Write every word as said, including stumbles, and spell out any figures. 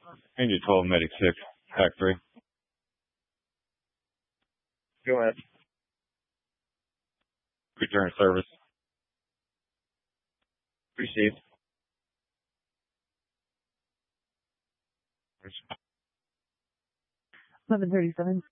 Angel twelve, Medic six, Pack three. Go ahead. Return service. Received. eleven thirty-seven.